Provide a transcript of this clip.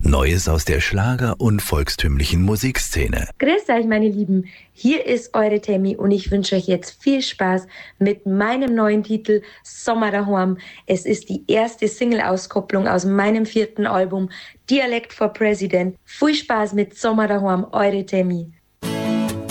Neues aus der Schlager- und volkstümlichen Musikszene. Grüß euch, meine Lieben. Hier ist eure Tammy und ich wünsche euch jetzt viel Spaß mit meinem neuen Titel Sommer daheim. Es ist die erste Single-Auskopplung aus meinem 4. Album Dialect for President. Viel Spaß mit Sommer daheim, eure Tammy.